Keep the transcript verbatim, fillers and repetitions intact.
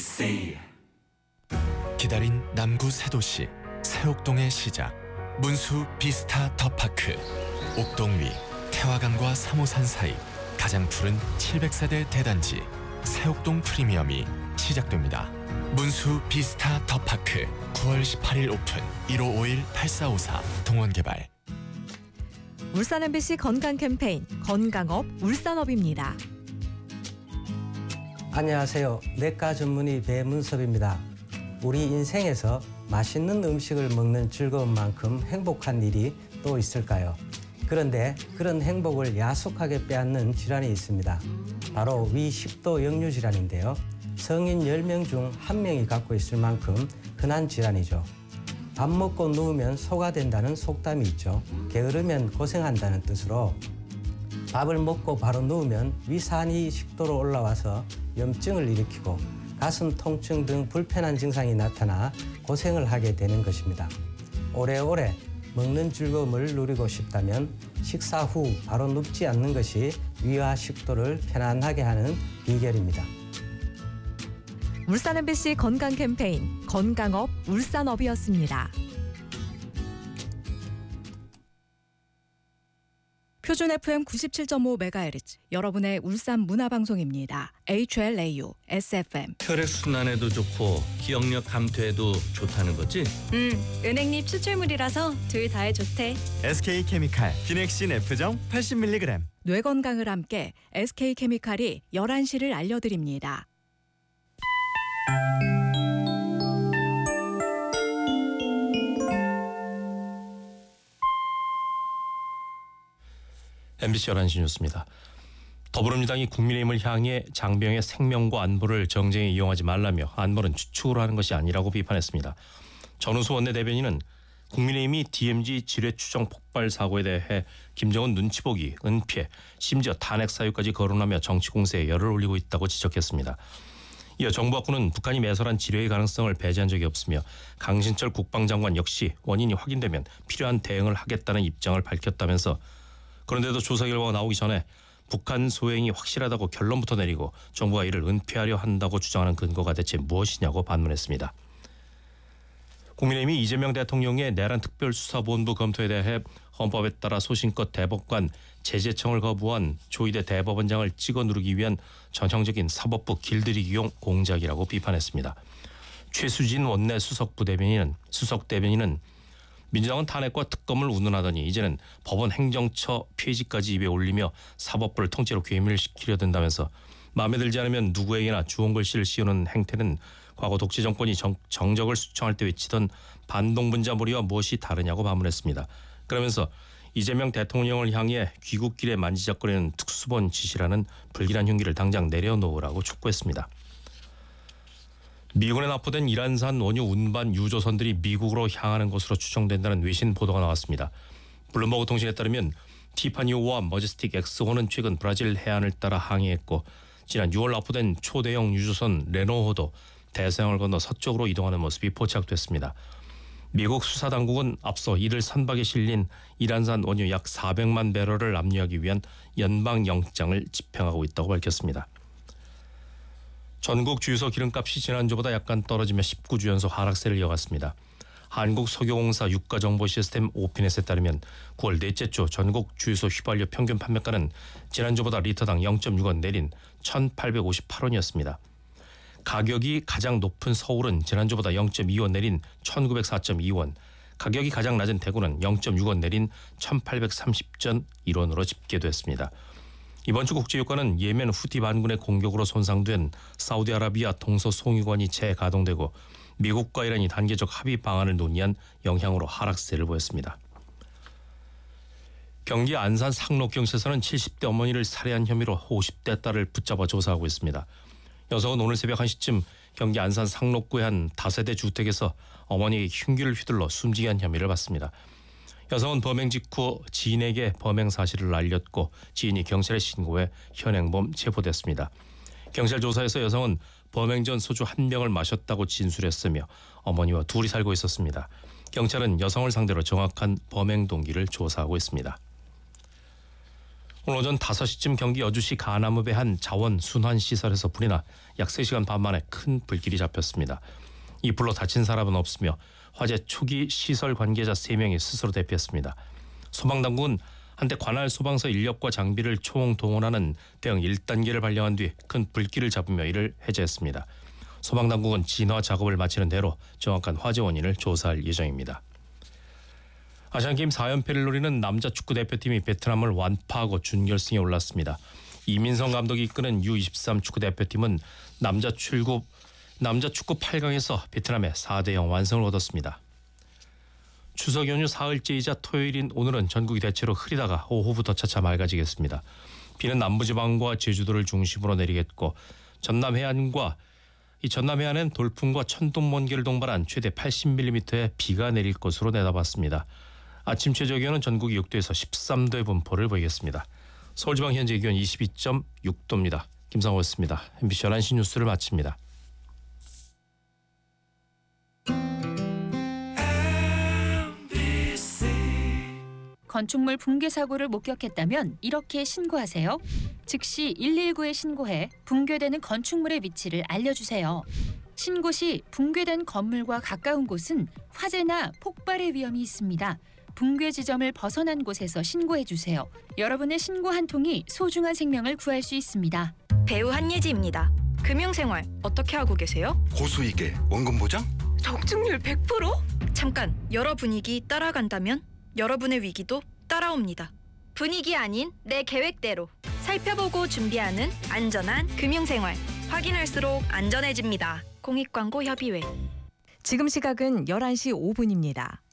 엠비씨 기다린 남구 새도시 새옥동의 시작 문수 비스타 더파크. 옥동 위 태화강과 삼호산 사이 가장 푸른 칠백 세대 대단지 새옥동 프리미엄이 시작됩니다. 문수 비스타 더파크 구월 십팔일 오픈. 일오오일 팔사오사 동원개발. 울산 엠비씨 건강 캠페인 건강업 울산업입니다. 안녕하세요. 내과 전문의 배문섭입니다. 우리 인생에서 맛있는 음식을 먹는 즐거움만큼 행복한 일이 또 있을까요? 그런데 그런 행복을 야속하게 빼앗는 질환이 있습니다. 바로 위식도 역류 질환인데요. 성인 열 명 중 한 명이 갖고 있을 만큼 흔한 질환이죠. 밥 먹고 누우면 소가 된다는 속담이 있죠. 게으르면 고생한다는 뜻으로 밥을 먹고 바로 누우면 위산이 식도로 올라와서 염증을 일으키고 가슴 통증 등 불편한 증상이 나타나 고생을 하게 되는 것입니다. 오래오래 먹는 즐거움을 누리고 싶다면 식사 후 바로 눕지 않는 것이 위와 식도를 편안하게 하는 비결입니다. 울산 엠비씨 건강 캠페인 건강업 울산업이었습니다. 표준 에프엠 구십칠 점 오 메가헤르츠 여러분의 울산 문화방송입니다. 에이치엘에이유 에스에프엠. 혈액순환에도 좋고 기억력 감퇴에도 좋다는 거지? 음, 은행잎 추출물이라서 둘 다에 좋대. 에스케이케미칼 비넥신 F정 팔십 밀리그램. 뇌 건강을 함께 에스케이케미칼이 열한 시를 알려드립니다. 엠비씨 열한 시 뉴스입니다. 더불어민주당이 국민의힘을 향해 장병의 생명과 안보를 정쟁에 이용하지 말라며 안보는 추측으로 하는 것이 아니라고 비판했습니다. 전우수 원내대변인은 국민의힘이 디엠지 지뢰 추정 폭발 사고에 대해 김정은 눈치 보기, 은폐, 심지어 탄핵 사유까지 거론하며 정치 공세에 열을 올리고 있다고 지적했습니다. 이어 정부학군은 북한이 매설한 지뢰의 가능성을 배제한 적이 없으며 강신철 국방장관 역시 원인이 확인되면 필요한 대응을 하겠다는 입장을 밝혔다면서 그런데도 조사 결과가 나오기 전에 북한 소행이 확실하다고 결론부터 내리고 정부가 이를 은폐하려 한다고 주장하는 근거가 대체 무엇이냐고 반문했습니다. 국민의힘이 이재명 대통령의 내란 특별수사본부 검토에 대해 헌법에 따라 소신껏 대법관 제재청을 거부한 조희대 대법원장을 찍어 누르기 위한 전형적인 사법부 길들이기용 공작이라고 비판했습니다. 최수진 원내 수석 부대변인은 수석 대변인은 민주당은 탄핵과 특검을 운운하더니 이제는 법원 행정처 폐지까지 입에 올리며 사법부를 통째로 괴멸시키려 든다면서 마음에 들지 않으면 누구에게나 주홍글씨를 씌우는 행태는 과거 독재 정권이 정, 정적을 수청할 때 외치던 반동분자몰이와 무엇이 다르냐고 반문했습니다. 그러면서 이재명 대통령을 향해 귀국길에 만지작거리는 특수본 지시라는 불길한 흉기를 당장 내려놓으라고 촉구했습니다. 미군에 납포된 이란산 원유 운반 유조선들이 미국으로 향하는 것으로 추정된다는 외신 보도가 나왔습니다. 블룸버그 통신에 따르면 티파니오와 머제스틱 엑스호는 최근 브라질 해안을 따라 항해했고 지난 유월 납포된 초대형 유조선 레노호도 대서양을 건너 서쪽으로 이동하는 모습이 포착됐습니다. 미국 수사당국은 앞서 이들 선박에 실린 이란산 원유 약 사백만 배럴을 압류하기 위한 연방영장을 집행하고 있다고 밝혔습니다. 전국 주유소 기름값이 지난주보다 약간 떨어지며 십구 주 연속 하락세를 이어갔습니다. 한국석유공사 유가정보시스템 오피넷에 따르면 구월 넷째 주 전국 주유소 휘발유 평균 판매가는 지난주보다 리터당 영 점 육 원 내린 천팔백오십팔 원이었습니다. 가격이 가장 높은 서울은 지난주보다 영 점 이 원 내린 천구백사 점 이 원, 가격이 가장 낮은 대구는 영 점 육 원 내린 천팔백삼십 점 일 원으로 집계됐습니다. 이번 주 국제유가는 예멘 후티 반군의 공격으로 손상된 사우디아라비아 동서 송유관이 재가동되고 미국과 이란이 단계적 합의 방안을 논의한 영향으로 하락세를 보였습니다. 경기 안산 상록경찰서는 칠십 대 어머니를 살해한 혐의로 오십 대 딸을 붙잡아 조사하고 있습니다. 여성은 오늘 새벽 한 시쯤 경기 안산 상록구의 한 다세대 주택에서 어머니의 흉기를 휘둘러 숨지게 한 혐의를 받습니다. 여성은 범행 직후 지인에게 범행 사실을 알렸고 지인이 경찰에 신고해 현행범 체포됐습니다. 경찰 조사에서 여성은 범행 전 소주 한 병을 마셨다고 진술했으며 어머니와 둘이 살고 있었습니다. 경찰은 여성을 상대로 정확한 범행 동기를 조사하고 있습니다. 오늘 오전 다섯 시쯤 경기 여주시 가남읍의 한 자원 순환 시설에서 불이 나 약 세 시간 반 만에 큰 불길이 잡혔습니다. 이 불로 다친 사람은 없으며 화재 초기 시설 관계자 세 명이 스스로 대피했습니다. 소방당국은 한때 관할 소방서 인력과 장비를 총 동원하는 대응 일 단계를 발령한 뒤 큰 불길을 잡으며 이를 해제했습니다. 소방당국은 진화 작업을 마치는 대로 정확한 화재 원인을 조사할 예정입니다. 아시안게임 사 연패를 노리는 남자 축구 대표팀이 베트남을 완파하고 준결승에 올랐습니다. 이민성 감독이 이끄는 유 이십삼 축구 대표팀은 남자 출구 남자 축구 팔 강에서 베트남에 사 대 영 완승을 거뒀습니다. 추석 연휴 사흘째이자 토요일인 오늘은 전국이 대체로 흐리다가 오후부터 차차 맑아지겠습니다. 비는 남부지방과 제주도를 중심으로 내리겠고 전남 해안과 이 전남 해안엔 돌풍과 천둥 번개를 동반한 최대 팔십 밀리미터의 비가 내릴 것으로 내다봤습니다. 아침 최저 기온은 전국이 육 도에서 십삼 도의 분포를 보이겠습니다. 서울지방 현재 기온 이십이 점 육 도입니다. 김상호였습니다. 엠비씨 열한 시 뉴스를 마칩니다. 건축물 붕괴 사고를 목격했다면 이렇게 신고하세요. 즉시 일일구에 신고해 붕괴되는 건축물의 위치를 알려주세요. 신고 시 붕괴된 건물과 가까운 곳은 화재나 폭발의 위험이 있습니다. 붕괴 지점을 벗어난 곳에서 신고해주세요. 여러분의 신고 한 통이 소중한 생명을 구할 수 있습니다. 배우 한예지입니다. 금융생활 어떻게 하고 계세요? 고수익에 원금 보장? 적중률 백 퍼센트? 잠깐, 여러 분위기 따라간다면 여러분의 위기도 따라옵니다. 분위기 아닌 내 계획대로 살펴보고 준비하는 안전한 금융생활. 확인할수록 안전해집니다. 공익광고협의회. 지금 시각은 열한 시 오 분입니다.